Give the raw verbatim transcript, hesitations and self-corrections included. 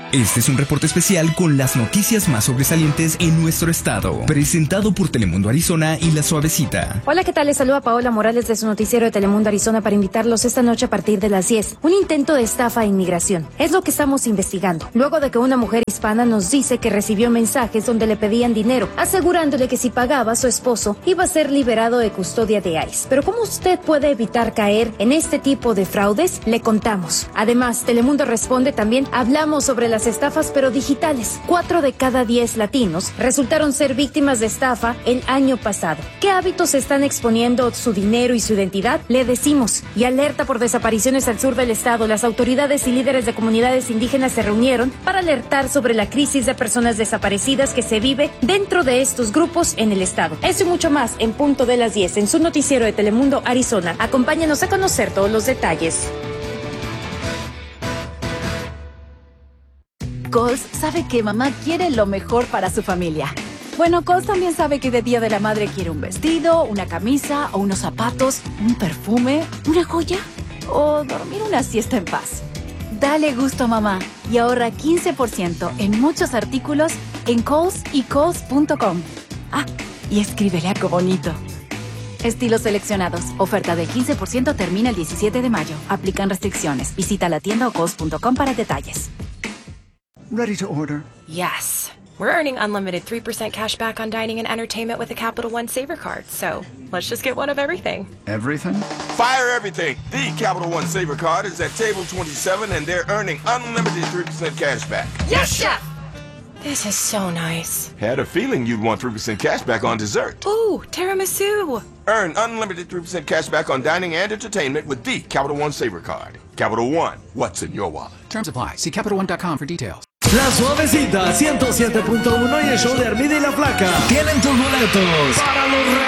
Este es un reporte especial con las noticias más sobresalientes en nuestro estado, presentado por Telemundo Arizona y La Suavecita. Hola, ¿qué tal? Les saluda Paola Morales de su noticiero de Telemundo Arizona para invitarlos esta noche a partir de las diez. Un intento de estafa a inmigración. Es lo que estamos investigando. Luego de que una mujer hispana nos dice que recibió mensajes donde le pedían dinero, asegurándole que si pagaba, su esposo iba a ser liberado de custodia de ICE. Pero ¿cómo usted puede evitar caer en este tipo de fraudes? Le contamos. Además, Telemundo Responde también hablamos sobre las estafas pero digitales. Cuatro de cada diez latinos resultaron ser víctimas de estafa el año pasado. ¿Qué hábitos están exponiendo su dinero y su identidad? Le decimos. Y alerta por desapariciones al sur del estado. Las autoridades y líderes de comunidades indígenas se reunieron para alertar sobre la crisis de personas desaparecidas que se vive dentro de estos grupos en el estado. Eso y mucho más en punto de las diez en su noticiero de Telemundo Arizona. Acompáñanos a conocer todos los detalles. Coles sabe que mamá quiere lo mejor para su familia. Bueno, Coles también sabe que de Día de la Madre quiere un vestido, una camisa o unos zapatos, un perfume, una joya o dormir una siesta en paz. Dale gusto a mamá y ahorra quince por ciento en muchos artículos en Coles y Coles punto com. Ah, y escríbele algo bonito. Estilos seleccionados. Oferta del quince por ciento termina el diecisiete de mayo. Aplican restricciones. Visita la tienda o Coles punto com para detalles. Ready to order? Yes. We're earning unlimited three percent cash back on dining and entertainment with a Capital One Saver card. So let's just get one of everything. Everything? Fire everything. The Capital One Saver card is at table twenty-seven and they're earning unlimited three percent cash back. Yes, Chef! This is so nice. Had a feeling you'd want three percent cash back on dessert. Ooh, tiramisu. Earn unlimited three percent cash back on dining and entertainment with the Capital One Saver card. Capital One, what's in your wallet? Terms apply. See Capital One dot com for details. La Suavecita ciento siete punto uno y el show de Hermida y la Flaca tienen tus boletos para los